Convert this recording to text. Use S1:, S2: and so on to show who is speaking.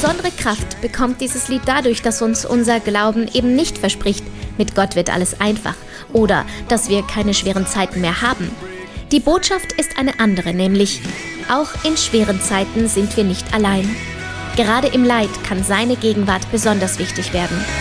S1: besondere Kraft bekommt dieses Lied dadurch, dass uns unser Glauben eben nicht verspricht, mit Gott wird alles einfach oder dass wir keine schweren Zeiten mehr haben. Die Botschaft ist eine andere, nämlich auch in schweren Zeiten sind wir nicht allein. Gerade im Leid kann seine Gegenwart besonders wichtig werden.